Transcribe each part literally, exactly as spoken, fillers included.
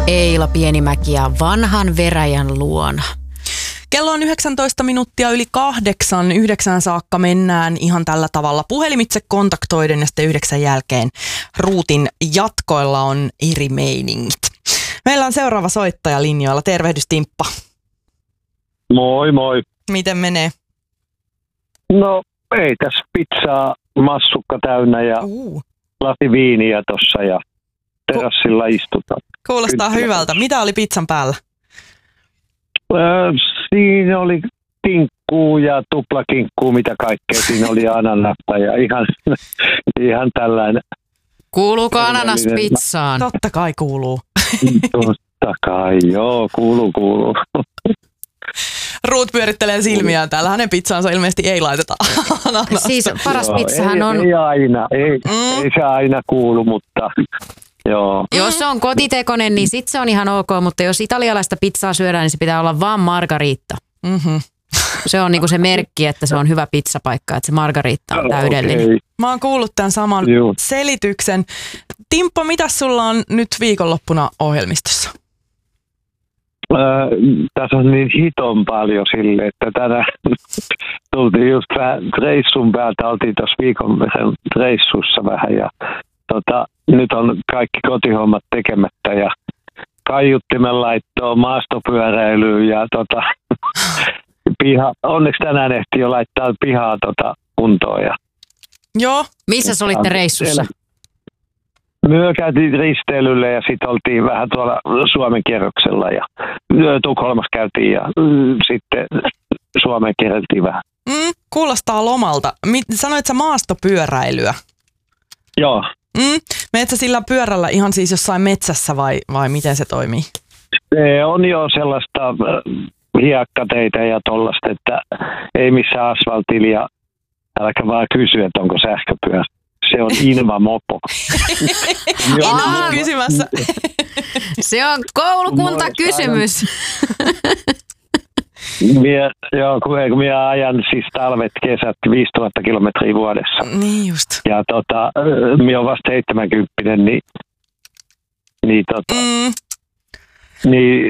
Eila Pienimäki ja vanhan veräjän luona. Kello on yhdeksäntoista minuuttia yli kahdeksan. Yhdeksän saakka mennään ihan tällä tavalla puhelimitse kontaktoiden ja sitten yhdeksän jälkeen ruutin jatkoilla on eri meiningit. Meillä on seuraava soittaja linjoilla. Tervehdys Timppa. Moi moi. Miten menee? No ei tässä pizzaa, massukka täynnä ja Uh. lasi viiniä tossa ja terassilla istutaan. Kuulostaa Kynttilä. hyvältä. Mitä oli pizzan päällä? Öö, siinä oli kinkkuu ja tuplakinkkuu, mitä kaikkea. Siinä oli ananasta ja ihan, ihan tällainen. Kuuluuko ananas pizzaan? Totta kai kuuluu. Totta kai, joo, kuuluu, kuuluu. Ruut pyörittelee silmiään täällä. Hänen pizzaansa ilmeisesti ei laiteta ananasta. Siis paras Joo, pizzahan ei, on... Ei aina, ei, Mm. ei se aina kuulu, mutta joo. Jos se on kotitekoinen, niin sit se on ihan ok, mutta jos italialaista pizzaa syödään, niin se pitää olla vaan margaritta. Mm-hmm. Se on niinku se merkki, että se on hyvä pizzapaikka, että se margaritta on täydellinen. Okei. Mä oon kuullut tämän saman Juu. selityksen. Timppo, mitä sulla on nyt viikonloppuna ohjelmistossa? Öö, tässä on niin hiton paljon sille, että tänään tultiin just vähän reissun päältä, oltiin tuossa viikon verran reissussa vähän ja tota, nyt on kaikki kotihommat tekemättä ja kaiuttimen laittoa, maastopyöräilyä ja tota, piha, onneksi tänään ehti jo laittaa pihaa tota, kuntoon. Ja, Joo. Missä sä olitte reissussa? Myö käytiin risteilylle ja sitten oltiin vähän tuolla Suomen kierroksella ja Tukholmassa käytiin ja mm, sitten Suomen kierreltiin vähän. Mm, kuulostaa lomalta. Mi- sanoit sä maastopyöräilyä? Joo. Mm, meet sä sillä pyörällä ihan siis jossain metsässä vai, vai miten se toimii? Se on jo sellaista äh, hiekkateitä ja tollasta, että ei missään asfaltilla ja älkää vaan kysyä, että onko sähköpyörä. Se on Inva-mopo. Aa, kysymässä. Se on koulukuntakysymys. Mie, joo, kun, kun minä ajan siis talvet, kesät viisituhatta kilometriä vuodessa. Niin just. Ja tota, minä olen vasta seitsemänkymppinen, niin, niin, tota, Mm, niin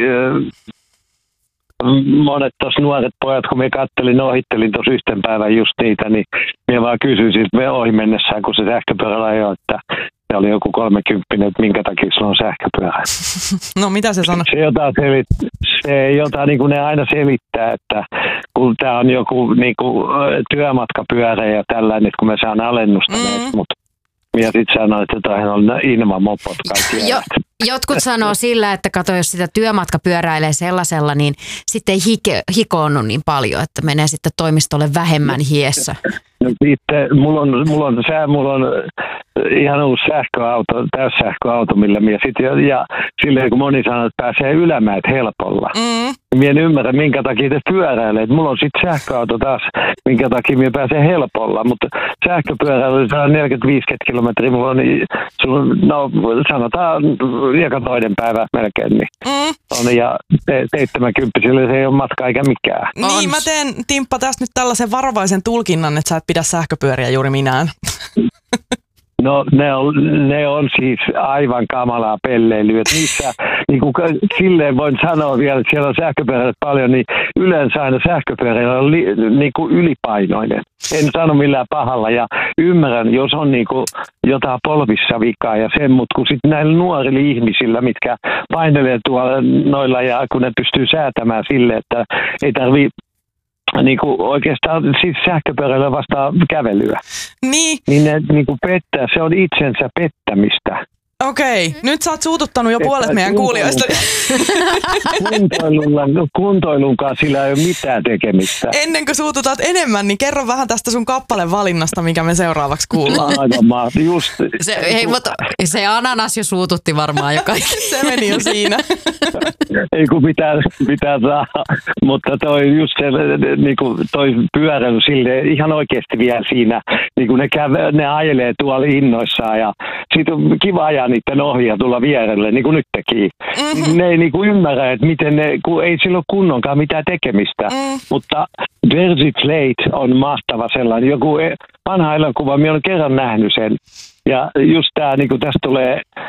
monet tuossa nuoret pojat, kun minä kattelin, ohittelin tuossa yhten päivän just niitä, niin minä vaan kysyin siis ohi mennessään, kun se sähköpyörällä ajoi, että se oli joku kolmekymppinen, että minkä takia sulla on sähköpyörä. no mitä se sanoo? Se jotain, selit, se jotain niin kuin ne aina selittää, että kun tämä on joku niin kuin, työmatkapyörä ja tällainen, että kun me saan alennusta Mm. näistä, mutta minä sitten sanoin, että jotain on Inva-mopot kaikki. Jo, jotkut sanoo sillä, että kato, jos sitä työmatka pyöräilee sellaisella, niin sitten ei hike, hikoonnu niin paljon, että menee sitten toimistolle vähemmän hiessä. No, itse, mulla on, mulla on, sää, mulla on ihan uusi sähköauto, täyssähköauto, millä minä sitten, ja, ja silleen kun moni sanoo, että pääsee ylämäet helpolla. Mm, Minä en ymmärrä, minkä takia te pyöräilee. Mulla on sitten sähköauto taas, minkä takia minä pääsee helpolla, mutta sähköpyöräily saa neljäkymmentä viisikymmentä kilometriä, mulla on, niin, no sanotaan joka toinen päivä melkein, niin mm. on, ja seitsemänkymppisille se ei ole matka eikä mikään. Niin, mä teen Timppa tästä nyt tällaisen varovaisen tulkinnan, että sä et pidä sähköpyöriä juuri minään. No ne on, ne on siis aivan kamalaa pelleilyä. Niissä, niin kuin, silleen voin sanoa vielä, että siellä on sähköpyöräilijät paljon, niin yleensä aina sähköpyöräilijä on li, niin kuin ylipainoinen. En sano millään pahalla ja ymmärrän, jos on niin kuin jotain polvissa vikaa ja sen, mutta kun sitten näillä nuorilla ihmisillä, mitkä painelee tuolla noilla ja kun ne pystyy säätämään sille, että ei tarvitse niin kuin oikeastaan siis sähköpyöräilyä vastaan kävelyä. Niin, Niin ne niin kuin pettää, se on itsensä pettämistä. okei. Nyt sä oot suututtanut jo puolet meidän kuulijoista. Kuntoilulla, kuntoilun kanssa sillä ei ole mitään tekemistä. Ennen kuin suututat enemmän, niin kerro vähän tästä sun kappalen valinnasta, mikä me seuraavaksi kuullaan. Aivan maa, just. Se, hei, mutta se ananas jo suututti varmaan jo kaikki. Se meni jo siinä. Ei kun pitää, pitää saada, mutta toi just se, niin kuin toi pyöräily sille ihan oikeasti vielä siinä, niin kuin ne, käve, ne ajelee tuolla innoissaan ja sit on kiva ajaa niiden ohi ja tulla vierelle, niin kuin nyt teki. Mm-hmm. Ne ei niin kuin ymmärrä, että miten ne, kun ei sillä ole kunnonkaan mitään tekemistä, Mm. mutta Jersey Flate on mahtava sellainen, joku vanha elokuva, minä olen kerran nähnyt sen ja just tämä, niin kuin tästä tulee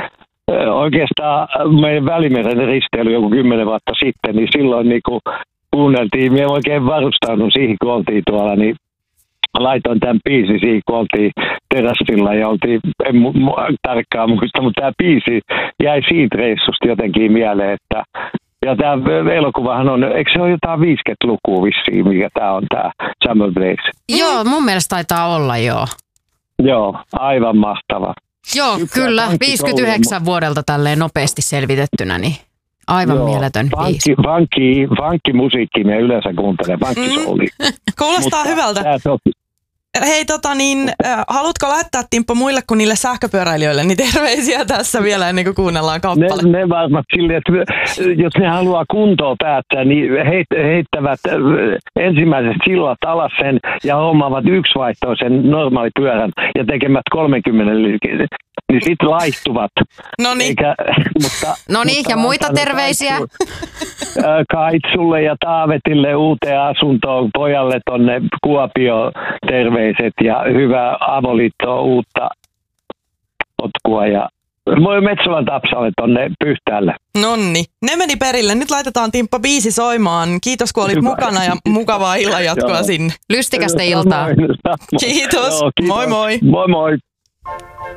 oikeastaan meidän Välimeren risteily joku kymmenen vuotta sitten, niin silloin niin kun kuunneltiin, me oikein varustaudun siihen, kun oltiin tuolla, niin laitoin tämän biisin siihen, kun oltiin terassilla ja oltiin, en mu- mu- tarkkaan muista, mutta tämä biisi jäi siitä reissusta jotenkin mieleen, että ja tämä elokuvahan on, eikö se ole jotain viisikymmentälukua vissiin, mikä tämä on tämä Summer Blaze? Joo, mun mielestä taitaa olla joo. Joo, aivan mahtava. Joo, Tykkää kyllä, pankki- viisikymmentäyhdeksän vuodelta tälleen nopeasti selvitettynä, niin aivan Joo, mieletön biisi. Vankki, vankki, vankkimusiikki me yleensä kuuntelee, vankkisouli. Kuulostaa Mutta hyvältä. tää sopii. Hei, tota niin, äh, haluatko lähettää, Timppo, muille kuin niille sähköpyöräilijöille, niin terveisiä tässä vielä ennen kuin kuunnellaan kappale? Ne, ne varmaan silleen, että jos ne haluaa kuntoa päättää, niin heit, heittävät ensimmäisestä sillat alas sen ja hommaavat yksivaihtoisen normaalipyörän ja tekemät kolmekymmentä liikkeelle. Niin sitten laihtuvat. Noniin. Eikä, mutta, Noniin, mutta ja muita sanon terveisiä? Kaitsu- ää, Kaitsulle ja Taavetille uuteen asuntoon, pojalle tonne Kuopio terveiset ja hyvää avoliittoa, uutta potkua ja moi Metsolan Tapsalle tonne Pyhtäälle. Nonni, ne meni perille. Nyt laitetaan Timppo biisi soimaan. Kiitos kun olit Hyvä. mukana ja mukavaa illanjatkoa Joo. sinne. Lystikästä iltaa. Kiitos. Joo, Moi moi. Moi moi.